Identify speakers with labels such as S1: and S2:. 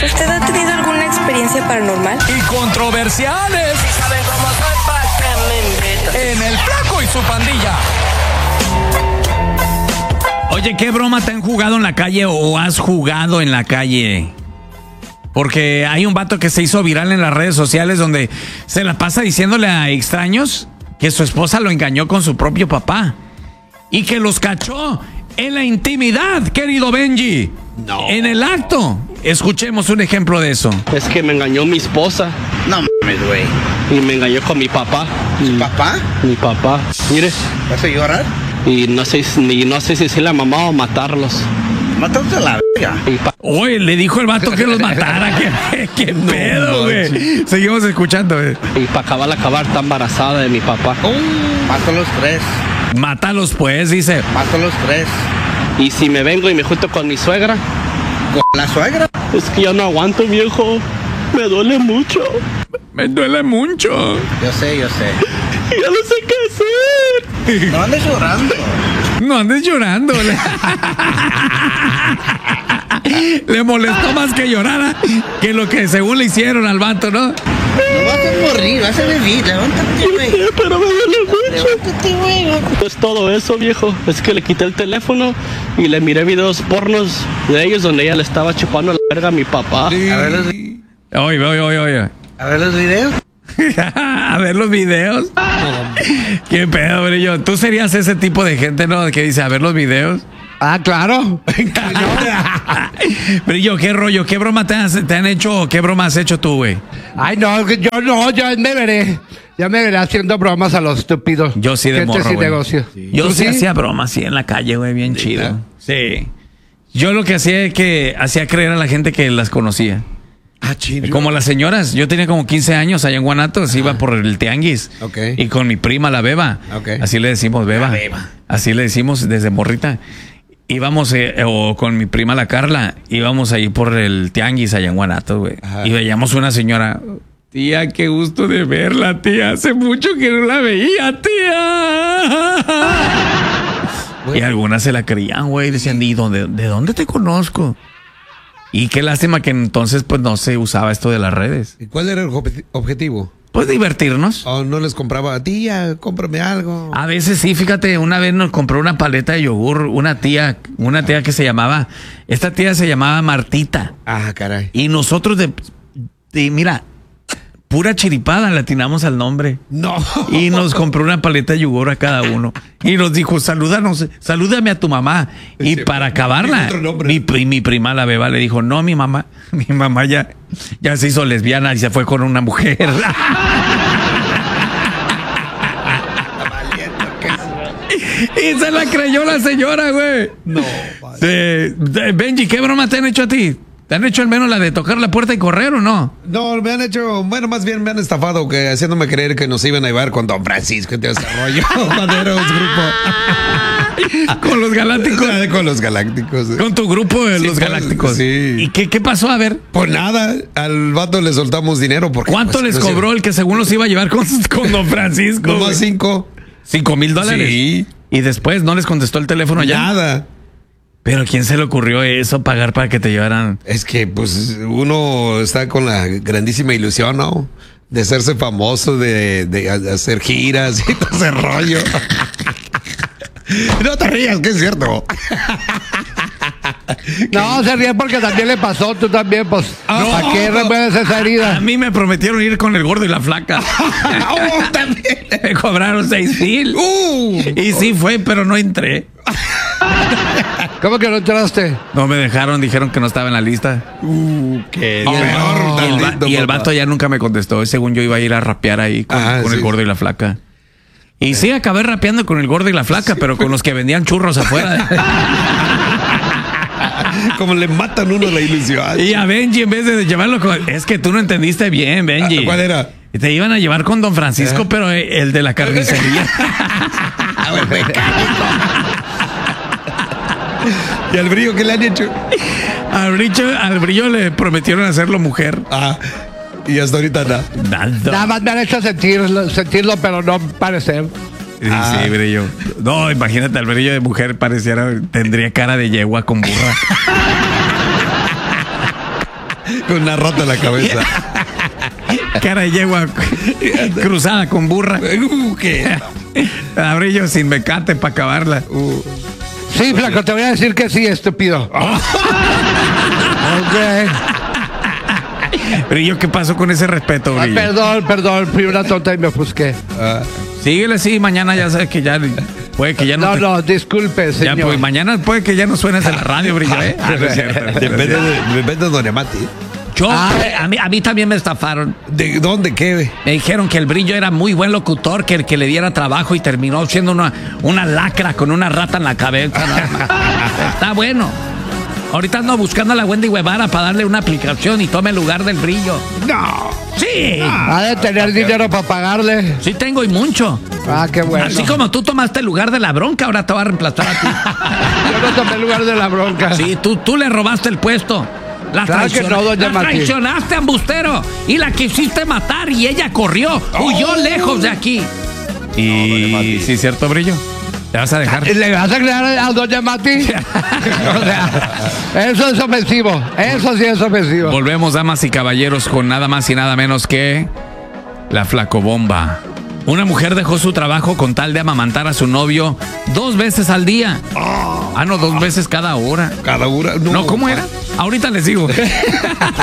S1: ¿Usted ha tenido alguna experiencia paranormal?
S2: Y controversiales.
S3: Si saben cómo soy, ¿pa' qué me invitan?
S2: En El Flaco y su pandilla. Oye, ¿qué broma te han jugado en la calle o has jugado en la calle? Porque hay un vato que se hizo viral en las redes sociales donde se la pasa diciéndole a extraños que su esposa lo engañó con su propio papá y que los cachó en la intimidad, querido Benji.
S4: No.
S2: En el acto. Escuchemos un ejemplo de eso.
S5: Es que me engañó mi esposa
S4: No mames, güey.
S5: y me engañó con mi papá.
S4: ¿Papá?
S5: Mi papá. Mire,
S4: ¿Vas a llorar?
S5: y no sé si la mamá o matarlos.
S4: Mátate a la verga.
S5: Y
S2: Oye, le dijo el vato que los matara. ¿Qué pedo, güey? Seguimos escuchando, güey.
S5: para acabar, está embarazada de mi papá.
S4: Mátalos tres.
S2: Mátalos pues, dice.
S4: Mátalos tres.
S5: Y si me vengo y me junto con mi suegra,
S4: ¿Con la suegra?
S5: es que ya no aguanto, viejo. Me duele mucho.
S2: Me duele mucho.
S4: Yo sé.
S5: Ya no sé qué hacer.
S4: No andes llorando.
S2: No andes llorando. Le molestó más que llorara que lo que según le hicieron al vato, ¿no?
S4: No vas a morir, vas a vivir. Levántate, güey.
S5: Pero me duele mucho.
S4: Levántate, güey.
S5: No es todo eso, viejo. Es que le quité el teléfono y le miré videos pornos de ellos donde ella le estaba chupando la verga a mi papá.
S4: A ver los,
S2: Oye.
S4: a ver los videos.
S2: A ver los videos. Qué pedo, Brillo. Tú serías ese tipo de gente, ¿no? Que dice, a ver los videos.
S6: Ah, claro.
S2: Brillo, ¿qué rollo? ¿Qué broma te han hecho? ¿Qué broma has hecho tú, güey?
S6: Ay, no, yo me veré. Ya me veré haciendo bromas a los estúpidos.
S2: Yo sí de
S6: Gente
S2: morro,
S6: sin
S2: güey.
S6: negocio.
S2: Yo
S6: ¿Tú
S2: sí hacía bromas así en la calle, güey, bien chido. Sí. Yo lo que hacía es que hacía creer a la gente que las conocía.
S4: Ah, chido.
S2: Como las señoras. Yo tenía como 15 años allá en Guanatos, iba por el tianguis.
S4: Ok.
S2: Y con mi prima, la Beba.
S4: Ok.
S2: Así le decimos, Beba.
S4: La Beba.
S2: Así le decimos desde morrita. Íbamos, o con mi prima, la Carla, íbamos ahí por el tianguis allá en Guanatos, güey.
S4: Ajá.
S2: Y veíamos una señora. Tía, qué gusto de verla, tía. Hace mucho que no la veía, tía. Y algunas se la creían, güey. Decían, ¿y de dónde te conozco? Y qué lástima que entonces pues no se usaba esto de las redes.
S7: ¿Y cuál era el objetivo?
S2: Pues divertirnos.
S7: ¿O no les compraba, tía, cómprame algo?
S2: A veces sí, fíjate, una vez nos compró una paleta de yogur, una tía que se llamaba, esta tía se llamaba Martita.
S7: Ah, caray.
S2: Y nosotros mira, pura chiripada le atinamos al nombre.
S7: No.
S2: Y nos compró una paleta de yogur a cada uno. Y nos dijo, salúdame a tu mamá. Y para acabarla,
S7: otro nombre.
S2: mi prima, la Beba, le dijo, no, mi mamá ya se hizo lesbiana y se fue con una mujer. Y se la creyó la señora, güey.
S7: No.
S2: Benji, ¿qué broma te han hecho a ti? ¿Te han hecho al menos la de tocar la puerta y correr o no?
S7: No, me han hecho, bueno, más bien me han estafado, que haciéndome creer que nos iban a llevar con Don Francisco y todo ese rollo. Maderos, grupo.
S2: Con los galácticos.
S7: Con los galácticos.
S2: Con tu grupo de
S7: Sí,
S2: los galácticos.
S7: sí.
S2: ¿Y qué pasó? A ver.
S7: Pues nada, al vato le soltamos dinero porque...
S2: ¿Cuánto
S7: pues,
S2: les
S7: no sé,
S2: cobró el que según los iba a llevar con Don Francisco?
S7: Nomás 5.
S2: $5,000.
S7: Sí.
S2: Y después no les contestó el teléfono ya.
S7: Nada.
S2: Pero ¿a quién se le ocurrió eso, pagar para que te llevaran?
S7: Es que pues uno está con la grandísima ilusión, ¿no? De hacerse famoso, de hacer giras y todo ese rollo. No te rías, que es cierto.
S6: No, se ríe porque también le pasó, tú también, pues. ¿Para qué remueves esa herida?
S2: A mí me prometieron ir con el gordo y la flaca.
S7: También.
S2: Me cobraron $6,000. Y sí fue, pero no entré.
S6: ¿Cómo que no entraste?
S2: No me dejaron, dijeron que no estaba en la lista.
S7: Qué
S2: Y el vato ya nunca me contestó. Según yo iba a ir a rapear ahí con el
S7: sí.
S2: gordo y la flaca. Y sí, acabé rapeando con el gordo y la flaca, pero con los que vendían churros afuera.
S7: Como le matan uno la ilusión.
S2: Y a Benji, en vez de llevarlo con... Es que tú no entendiste bien, Benji.
S7: ¿Cuál era?
S2: Te iban a llevar con Don Francisco, pero el de la carnicería.
S7: ¿Y al Brillo qué le han hecho?
S2: Al Brillo le prometieron hacerlo mujer.
S7: Ah, y hasta ahorita nada.
S6: Nada más me han hecho sentirlo, pero no parecer.
S2: Sí, Brillo. No, imagínate, al Brillo de mujer tendría cara de yegua con burra.
S7: Con una rata en la cabeza.
S2: Cara de yegua cruzada con burra.
S7: ¿Qué?
S2: A Brillo sin mecate para acabarla.
S6: Sí, flaco, te voy a decir que sí, estúpido. Ok.
S2: Brillo, ¿qué pasó con ese respeto, Brillo?
S6: Perdón, fui una tonta y me ofusqué.
S2: Síguele así, mañana ya sabes que ya puede que ya no.
S6: No, disculpe,
S2: Ya,
S6: señor.
S2: pues, mañana puede que ya no suenes en la radio, Brillo, ¿eh? Ah, no es cierto.
S7: Depende de Don Emati.
S2: A mí también me estafaron.
S7: ¿De dónde qué?
S2: Me dijeron que el Brillo era muy buen locutor, que el que le diera trabajo y terminó siendo una lacra con una rata en la cabeza. ¿No? Está bueno. Ahorita ando buscando a la Wendy Guevara para darle una aplicación y tome el lugar del Brillo.
S7: No.
S2: Sí.
S6: Ha de tener dinero para pagarle.
S2: Sí tengo y mucho.
S6: Ah, qué bueno.
S2: Así como tú tomaste el lugar de la bronca, ahora te va a reemplazar a ti.
S6: Yo no tomé el lugar de la bronca.
S2: Sí, tú le robaste el puesto. La
S6: Claro que no, doña Mati.
S2: traicionaste, embustero. Y la quisiste matar y ella corrió. Huyó lejos de aquí. Y sí, cierto, Brillo. ¿Te vas a dejar?
S6: ¿Le vas a crear a doña Mati? O sea, eso es ofensivo. Eso sí es ofensivo.
S2: Volvemos, damas y caballeros, con nada más y nada menos que la flacobomba. Una mujer dejó su trabajo con tal de amamantar a su novio 2 veces al día. No, 2 veces cada hora.
S7: Cada hora.
S2: No, ¿cómo era? Ahorita les digo.